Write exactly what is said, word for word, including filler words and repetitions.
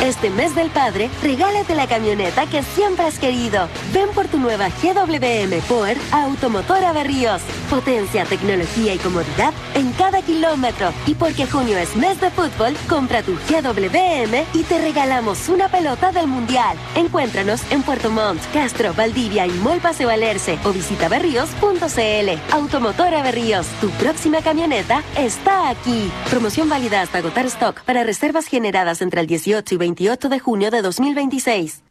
Este mes del padre, regálate la camioneta que siempre has querido. Ven por tu nueva G W M Power a Automotora Berríos. Potencia, tecnología y comodidad en cada kilómetro. Y porque junio es mes de fútbol, compra tu G W M y te regalamos una pelota del Mundial. Encuéntranos en Puerto Montt, Castro, Valdivia y Mall Paseo Alerce o visita berríos punto c l. Automotora Berríos, tu próxima camioneta está aquí. Promoción válida hasta agotar stock para reservas generadas entre el dieciocho y veintiocho de junio de dos mil veintiséis.